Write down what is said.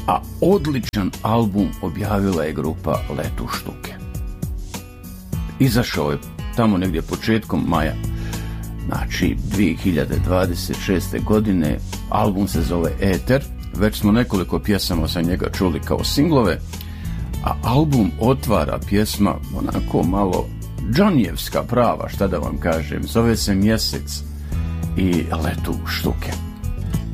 a odličan album objavila je grupa Let u štuke. Izašao je tamo negdje početkom maja, znači 2026. godine. Album se zove Eter, već smo nekoliko pjesama sa njega čuli kao singlove, a album otvara pjesma onako malo džonijevska prava, šta da vam kažem, zove se Mjesec i Let u štuke.